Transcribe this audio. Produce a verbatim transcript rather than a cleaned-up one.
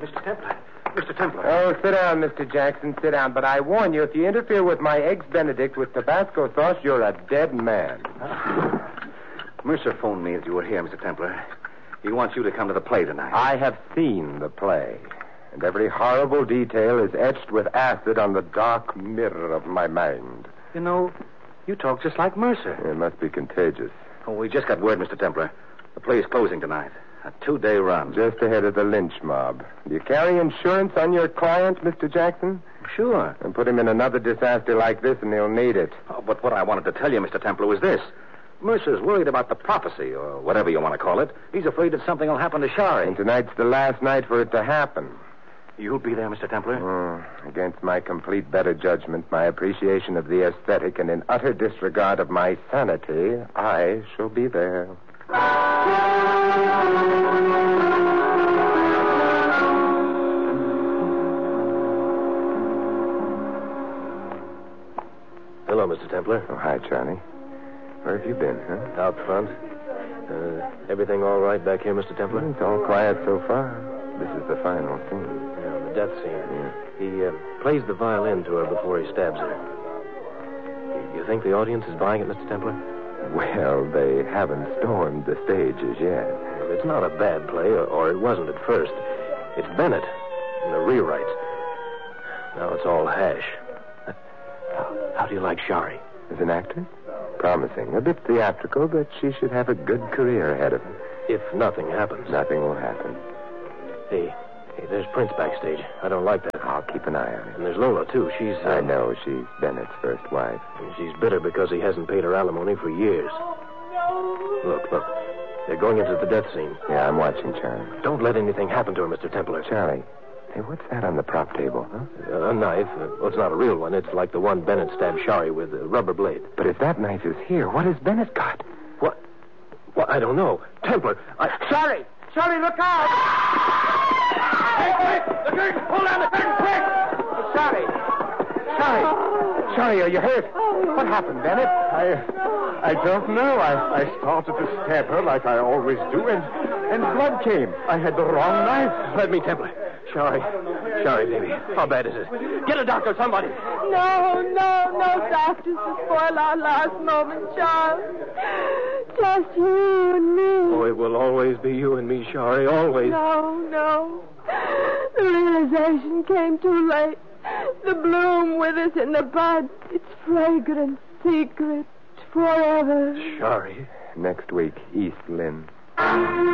Mister Templar. Mister Templar. Oh, sit down, Mister Jackson, sit down. But I warn you, if you interfere with my Eggs Benedict with Tabasco sauce, you're a dead man. Mercer phoned me as you were here, Mister Templar. He wants you to come to the play tonight. I have seen the play, and every horrible detail is etched with acid on the dark mirror of my mind. You know, you talk just like Mercer. It must be contagious. Oh, we just got word, Mister Templar. The play is closing tonight. A two-day run. Just ahead of the lynch mob. Do you carry insurance on your client, Mister Jackson? Sure. And put him in another disaster like this, and he'll need it. Oh, but what I wanted to tell you, Mister Templar, was this. Mercer's worried about the prophecy, or whatever you want to call it. He's afraid that something will happen to Shari. And tonight's the last night for it to happen. You'll be there, Mister Templar? Oh, against my complete better judgment, my appreciation of the aesthetic, and in utter disregard of my sanity, I shall be there. Hello, Mister Templar. Oh, hi, Charlie. Where have you been, huh? Out front. Uh, everything all right back here, Mister Templar? It's all quiet so far. This is the final scene. Yeah, the death scene. Yeah. He uh, plays the violin to her before he stabs her. You, you think the audience is buying it, Mister Templar? Well, they haven't stormed the stage as yet. Well, it's not a bad play, or, or it wasn't at first. It's Bennett and the rewrites. Now it's all hash. How, how do you like Shari? As an actress? Promising. A bit theatrical, but she should have a good career ahead of her. If nothing happens. Nothing will happen. Hey, hey, there's Prince backstage. I don't like that. I'll keep an eye on him. And there's Lola, too. She's... Uh, I know. She's Bennett's first wife. And she's bitter because he hasn't paid her alimony for years. Look, look. They're going into the death scene. Yeah, I'm watching, Charlie. Don't let anything happen to her, Mister Templar. Charlie, hey, what's that on the prop table, huh? Uh, a knife. Uh, well, it's not a real one. It's like the one Bennett stabbed Shari with, a rubber blade. But if that knife is here, what has Bennett got? What? Well, I don't know. Templar, I... Shari! Shari, look out! Hey, quick! The curtain! Pull down the curtain, quick! Shari! Shari! Shari, are you hurt? What happened, Bennett? I... I don't know. I, I started to stab her like I always do, and, and blood came. I had the wrong knife. Let me, Templar. Shari. Shari, baby. How bad is it? Get a doctor, somebody. No, no, no doctors to spoil our last moment, Charles. Just you and me. Oh, it will always be you and me, Shari, always. No, no. The realization came too late. The bloom withers in the bud. Its fragrance, secret, forever. Shari. Next week, East Lynn.